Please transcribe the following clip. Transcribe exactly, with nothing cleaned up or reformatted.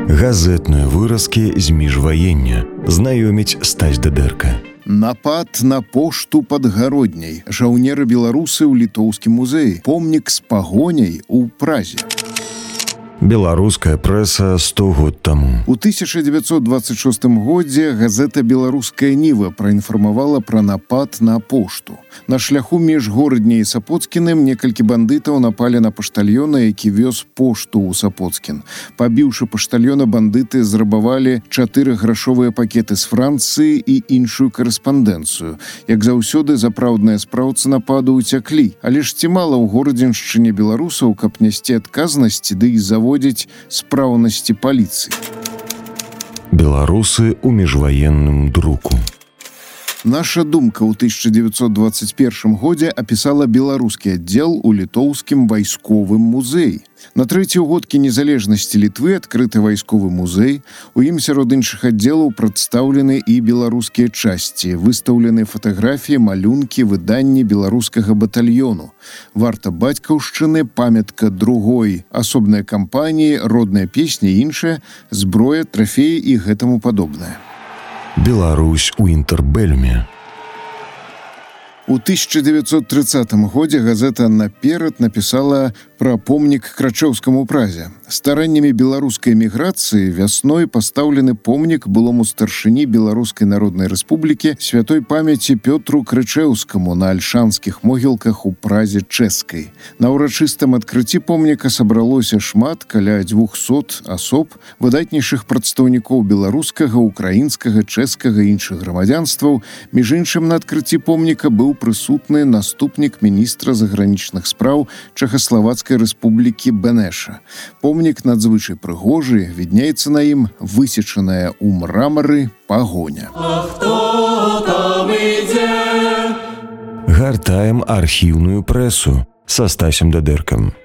Газетныя выразкі з міжваення. Знаёміць Стась Дадэрка. Напад на пошту пад Гародняй. Жаўнеры-беларусы ў літоўскім музеі. Помнік з пагоняй у Празе. Беларуская прэса сто год таму. У тысяча дзевяцьсот дваццаць шостым годзе газета «Беларуская Ніва» праінфармавала пра напад на пошту. На шляху між Горадняй і Сапоцкіным некалькі бандытаў напалі на паштальёна, які вёз пошту ў Сапоцкін. Пабіўшы паштальёна, бандыты зрабавалі чатыры грашовыя пакеты з Францыі і іншую карэспандэнцыю. Як заўсёды, запраўдныя спраўцы нападу ўцяклі. Але ж ці мала ў горадзеншчыне беларусаў, каб нясці адказнасці, ды і заводзіць водзіць спраўнасці паліцыі. Беларусы ў міжваенным друку. Наша думка ў тысяча дзевяцьсот дваццаць першым годзе апісала беларускі аддзел у літоўскім вайсковым музеі. На трэцій годкі незалежнасці Літвы адкрыты вайсковы музей. У ім сярод іншых аддзелаў прадстаўлены і беларускія часці, выстаўлены фатаграфіі, малюнкі, выданні беларускага батальёну. Варта бацькаўшчыны, памятка другой, асобныя кампаніі, родная песня і іншая, зброя, трафеі і гэтаму падобнае. Беларусь у інтэрбэлюме. У тысяча дзевяцьсот трыццатым годзе газета «Наперад» напісала пра помнік Крачэўскаму Празе. Стараннямі беларускай эміграцыі вясной пастаўлены помнік былому старшыні Беларускай Народнай Рэспублікі святой памяці Пётру Крачэўскаму на альшанскіх могілках у Празе Чэшскай. На ўрачыстым адкрыцці помніка сабралося шмат, каля дзвюхсот асоб, выдатнейшых прадстаўнікоў беларускага, украінскага, чэшскага і іншых грамадзянстваў. Між іншым, на адкрыцці помніка быў прысутны наступнік міністра загранічных спраў Чэхаславацкай Рэспублікі Бэнэша. Помнік надзвычай прыгожы, віднеецца на ім высечаная ў мрамары пагоня. А хто там ідзе? Гартаем архіўную прэсу са Стасем Дадэркам.